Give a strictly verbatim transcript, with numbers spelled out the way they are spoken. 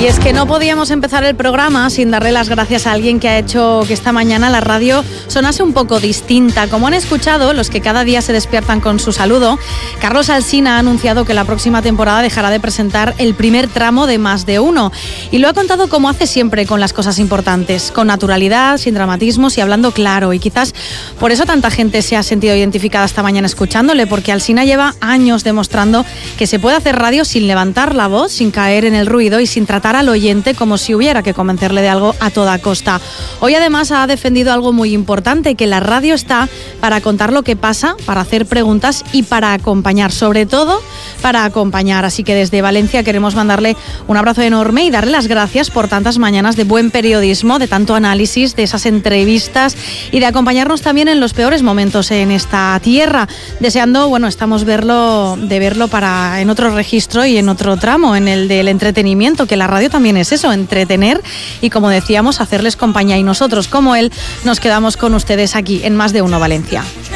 Y es que no podíamos empezar el programa sin darle las gracias a alguien que ha hecho que esta mañana la radio sonase un poco distinta. Como han escuchado los que cada día se despiertan con su saludo, Carlos Alsina ha anunciado que la próxima temporada dejará de presentar el primer tramo de Más de Uno. Y lo ha contado como hace siempre con las cosas importantes, con naturalidad, sin dramatismos y hablando claro. Y quizás por eso tanta gente se ha sentido identificada esta mañana escuchándole, porque Alsina lleva años demostrando que se puede hacer radio sin levantar la voz, sin caer en el ruido y sin tratar al oyente como si hubiera que convencerle de algo a toda costa. Hoy además ha defendido algo muy importante, que la radio está para contar lo que pasa, para hacer preguntas y para acompañar, sobre todo para acompañar. Así que desde Valencia queremos mandarle un abrazo enorme y darle las gracias por tantas mañanas de buen periodismo, de tanto análisis, de esas entrevistas y de acompañarnos también en los peores momentos en esta tierra. Deseando, bueno, estamos verlo, de verlo para en otro registro y en otro tramo, en el del entretenimiento, que la radio también es eso, entretener y, como decíamos, hacerles compañía. Y nosotros, como él, nos quedamos con ustedes aquí en Más de Uno Valencia.